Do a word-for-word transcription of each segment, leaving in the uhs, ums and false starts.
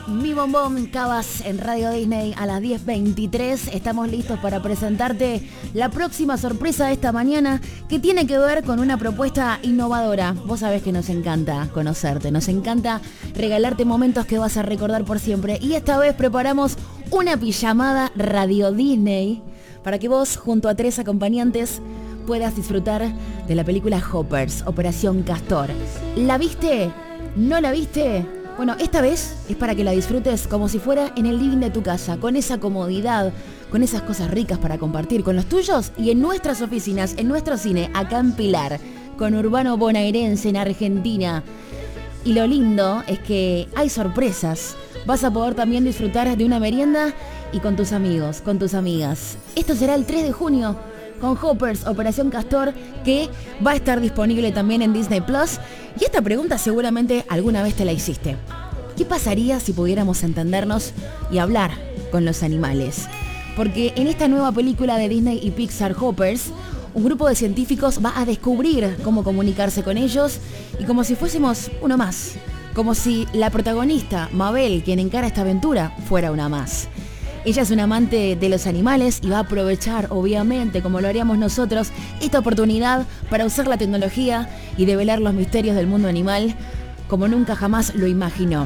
Mi bombón, Cabas en Radio Disney a las diez veintitrés. Estamos listos para presentarte la próxima sorpresa de esta mañana, que tiene que ver con una propuesta innovadora. Vos sabés que nos encanta conocerte, nos encanta regalarte momentos que vas a recordar por siempre. Y esta vez preparamos una pijamada Radio Disney para que vos, junto a tres acompañantes, puedas disfrutar de la película Hoppers, Operación Castor. ¿La viste? ¿No la viste? Bueno, esta vez es para que la disfrutes como si fuera en el living de tu casa, con esa comodidad, con esas cosas ricas para compartir con los tuyos y en nuestras oficinas, en nuestro cine, acá en Pilar, con Urbano Bonaerense en Argentina. Y lo lindo es que hay sorpresas. Vas a poder también disfrutar de una merienda y con tus amigos, con tus amigas. Esto será el tres de junio. Con Hoppers, Operación Castor, que va a estar disponible también en Disney Plus. Y esta pregunta seguramente alguna vez te la hiciste. ¿Qué pasaría si pudiéramos entendernos y hablar con los animales? Porque en esta nueva película de Disney y Pixar, Hoppers, un grupo de científicos va a descubrir cómo comunicarse con ellos y como si fuésemos uno más. Como si la protagonista, Mabel, quien encara esta aventura, fuera una más. Ella es una amante de los animales y va a aprovechar, obviamente, como lo haríamos nosotros, esta oportunidad para usar la tecnología y develar los misterios del mundo animal como nunca jamás lo imaginó.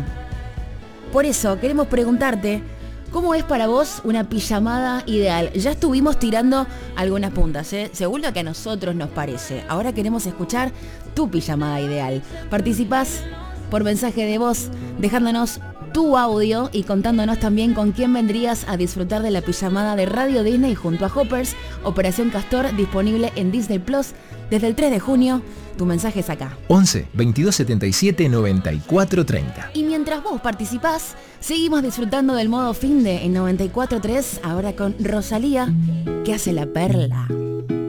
Por eso queremos preguntarte, ¿cómo es para vos una pijamada ideal? Ya estuvimos tirando algunas puntas, ¿eh? Según lo que a nosotros nos parece. Ahora queremos escuchar tu pijamada ideal. Participás por mensaje de voz, dejándonos tu audio y contándonos también con quién vendrías a disfrutar de la pijamada de Radio Disney junto a Hoppers, Operación Castor, disponible en Disney Plus desde el tres de junio. Tu mensaje es acá. once, veintidós setenta y siete, noventa y cuatro treinta. Y mientras vos participás, seguimos disfrutando del modo finde en noventa y cuatro tres, ahora con Rosalía, que hace la perla.